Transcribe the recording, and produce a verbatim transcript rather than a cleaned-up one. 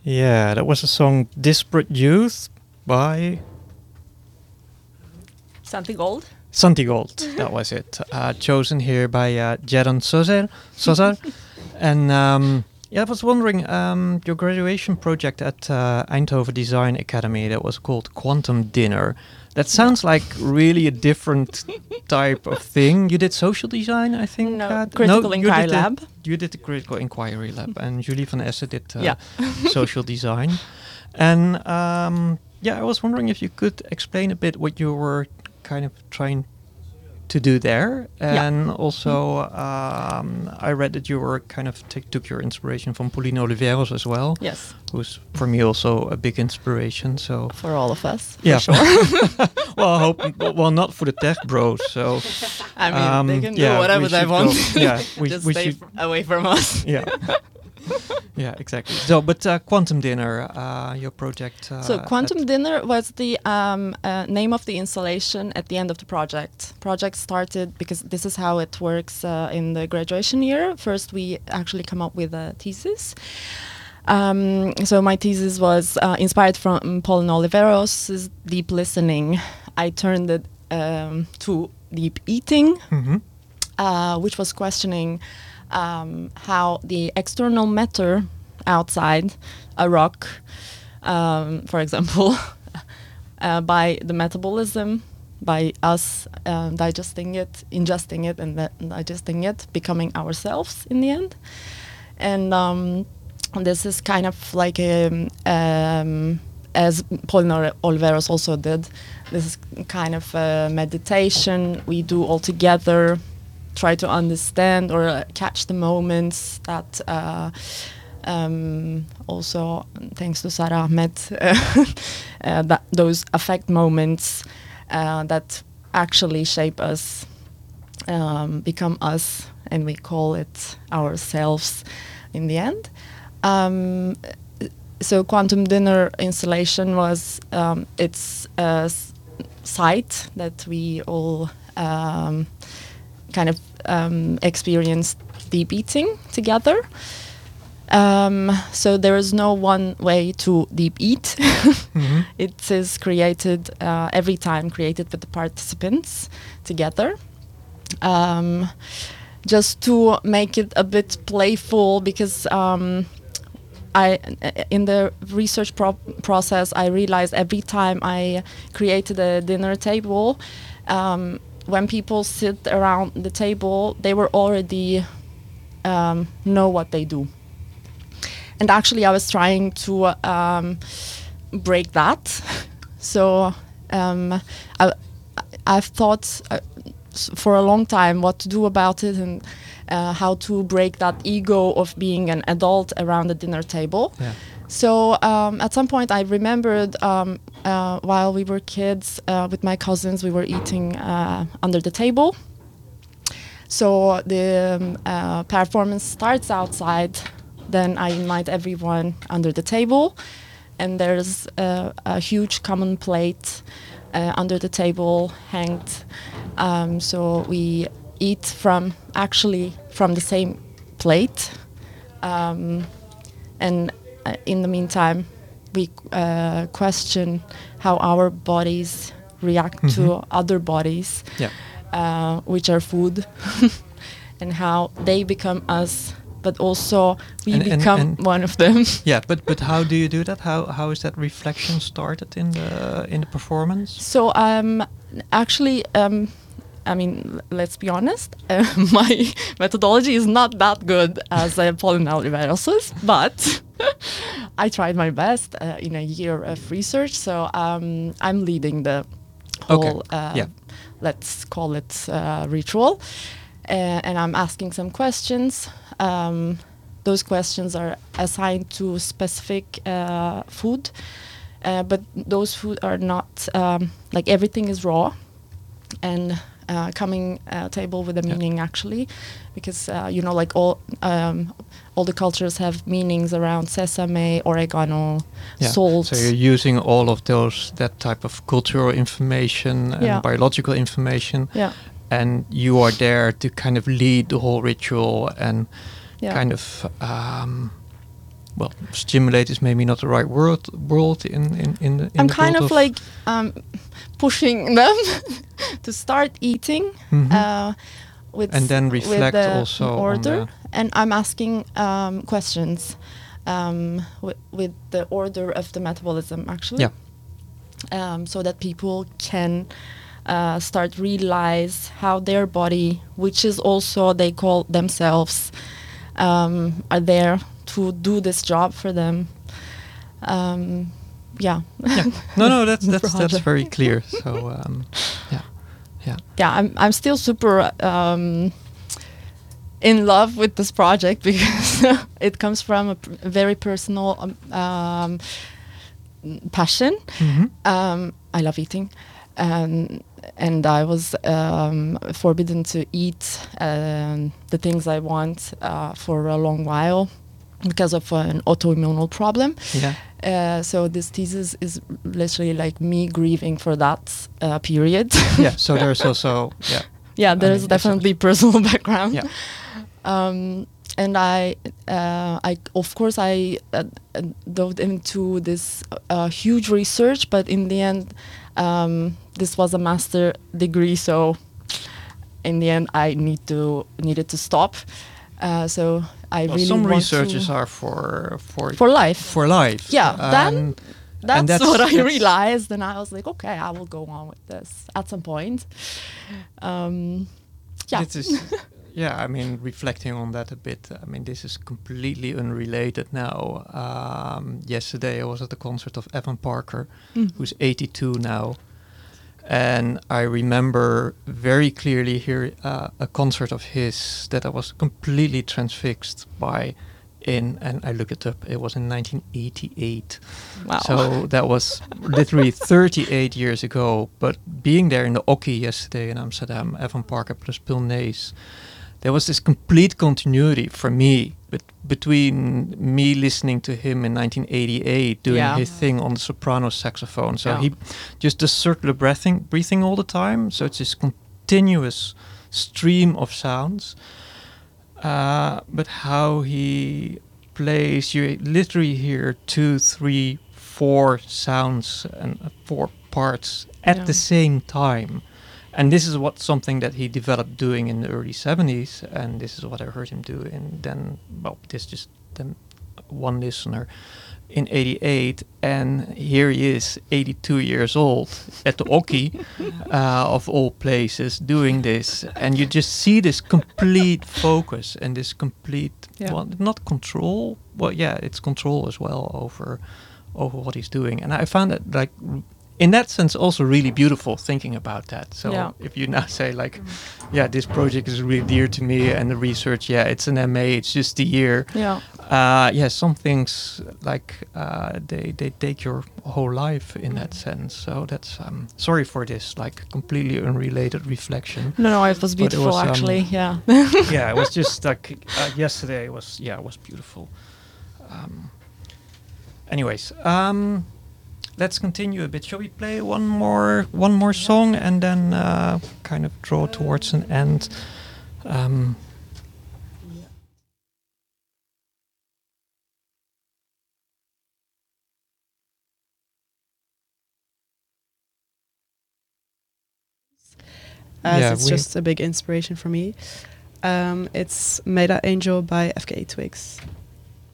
Yeah, that was a song Disparate Youth by Santi Gold. Santi Gold, that was it. Uh, chosen here by uh, Jaron Sozar. Sozar. And um, yeah, I was wondering, um, your graduation project at uh, Eindhoven Design Academy, that was called Quantum Dinner. That sounds like really a different type of thing. You did social design, I think? No, uh, critical no, inquiry you did lab. The, you did the critical inquiry lab, and Julie van Essen did uh, Yeah. social design. And um, yeah, I was wondering if you could explain a bit what you were kind of trying to do there. And yeah. also, um, I read that you were kind of t- took your inspiration from Pauline Oliveros as well. Yes. Who's for me also a big inspiration. So for all of us. Yeah. For sure. well, I hope. Well, not for the tech bros. So I mean, um, they can yeah, do whatever they want. Go, yeah, we, just we stay should f- away from us. Yeah. Yeah, exactly. So, but uh, Quantum Dinner, uh, your project. Uh, so, Quantum Dinner was the um, uh, name of the installation at the end of the project. Project started because this is how it works uh, in the graduation year. First, we actually come up with a thesis. Um, so, my thesis was uh, inspired from Pauline Oliveros' deep listening. I turned it um, to deep eating, mm-hmm. uh, which was questioning Um, how the external matter outside a rock, um, for example, uh, by the metabolism, by us uh, digesting it, ingesting it, and digesting it, becoming ourselves in the end. And um, this is kind of like a, um, as Pauline Oliveros also did, this is kind of a meditation we do all together. Try to understand or uh, catch the moments that uh, um, also thanks to Sarah Ahmed uh, uh, that those affect moments uh, that actually shape us, um, become us, and we call it ourselves in the end. Um, so Quantum Dinner installation was um, it's a s- site that we all um, kind of um, experienced deep eating together. Um, so there is no one way to deep eat. mm-hmm. It is created uh, every time, created with the participants together. Um, just to make it a bit playful, because um, I, in the research pro- process, I realized every time I created a dinner table, um, when people sit around the table, they were already um, know what they do. And actually, I was trying to um, break that. So um, I, I've thought uh, for a long time what to do about it and uh, how to break that ego of being an adult around the dinner table. Yeah. So um, at some point I remembered um, uh, while we were kids uh, with my cousins, we were eating uh, under the table. So the um, uh, performance starts outside, then I invite everyone under the table, and there's uh, a huge common plate uh, under the table hanged. Um, so we eat from, actually from the same plate. Um, and Uh, in the meantime, we uh, question how our bodies react mm-hmm. to other bodies, yeah. uh, which are food, and how they become us, but also we and, become and, and one of them. Yeah, but but how do you do that? How how is that reflection started in the in the performance? So um, actually. Um, I mean, let's be honest, uh, my methodology is not that good as uh, Pauline Oliveros's, but I tried my best uh, in a year of research. So um, I'm leading the whole, okay. uh, yeah. let's call it uh, ritual. Uh, and I'm asking some questions. Um, those questions are assigned to specific uh, food, uh, but those food are not, um, like everything is raw. And Uh, coming uh, table with a meaning yeah. actually, because uh, you know, like all um, all the cultures have meanings around sesame, oregano, yeah. salt. So you're using all of those, that type of cultural information and yeah. biological information, yeah. and you are there to kind of lead the whole ritual and yeah. kind of um, well, stimulate is maybe not the right word. World in in in the. In I'm the kind world of like um, pushing them to start eating. Mhm. Uh, with And then with reflect the also on order, the- and I'm asking um, questions um, wi- with the order of the metabolism, actually. Yeah. Um, so that people can uh, start realize how their body, which is also they call themselves, um, are there to do this job for them. Um, yeah. Yeah. No, no, that's The that's that's project. very clear. So um, yeah, yeah. Yeah, I'm I'm still super um, in love with this project because it comes from a, pr- a very personal um, um, passion. Mhm. Um, I love eating, um, and I was um, forbidden to eat um, the things I want uh, for a long while because of an autoimmune problem. Yeah. Uh, so this thesis is literally like me grieving for that uh, period. Yeah. So there's also yeah. Yeah, I there's mean, definitely personal background. Yeah. Um, and I, uh, I of course I uh, uh, dove into this uh, huge research, but in the end, um, this was a master degree, so in the end, I need to needed to stop. Uh, so I Well, really some want researches to are for for for life. for life. Yeah, then And- That's, and that's- what I that's- realized, and I was like, okay, I will go on with this at some point. Um, yeah. This is, yeah, I mean, reflecting on that a bit, I mean, this is completely unrelated now. Um, yesterday I was at the concert of Evan Parker, Mm. who's eighty-two now. And I remember very clearly here uh, a concert of his that I was completely transfixed by in, and I looked it up, it was in nineteen eighty-eight. Wow. So that was literally thirty-eight years ago. But being there in the Oki yesterday in Amsterdam, Evan Parker plus Bill Nays, there was this complete continuity for me bet- between me listening to him in nineteen eighty-eight doing Yeah. his thing on the soprano saxophone. So Yeah. he just does circular breathing, breathing all the time. So it's this continuous stream of sounds. Uh, but how he plays, you literally hear two, three, four sounds and uh, four parts at Yeah. the same time. And this is what something that he developed doing in the early seventies, and this is what I heard him do. And then, well, this just then one listener in eighty-eight, and here he is, eighty-two years old, at the Oki, uh, of all places, doing this, and you just see this complete focus and this complete, Yeah. well, not control, well, yeah, it's control as well over over what he's doing, and I found it like. In that sense, also really beautiful thinking about that. So Yeah. if you now say like, yeah, this project is really dear to me, and the research, yeah, it's an M A, it's just a year. Yeah. Uh, yeah, some things like uh, they they take your whole life in that sense. So that's um, sorry for this like completely unrelated reflection. No, no, it was But it beautiful was, um, actually. Yeah. Yeah, it was just like uh, yesterday was yeah it was beautiful. Um, anyways, um, let's continue a bit. Shall we play one more one more song and then uh, kind of draw towards an end? Um, as Yeah, it's we- just a big inspiration for me. Um, it's Made Angel by F K A Twigs.